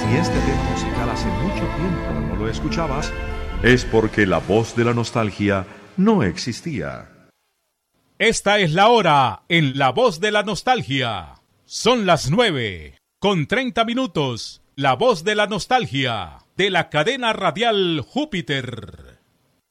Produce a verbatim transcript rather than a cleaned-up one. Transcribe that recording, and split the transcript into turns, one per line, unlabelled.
Si este tema musical hace mucho tiempo no lo escuchabas, es porque la voz de la nostalgia no existía.
Esta es la hora en La Voz de la Nostalgia. Son las nueve, con treinta minutos. La Voz de la Nostalgia, de la cadena radial Júpiter.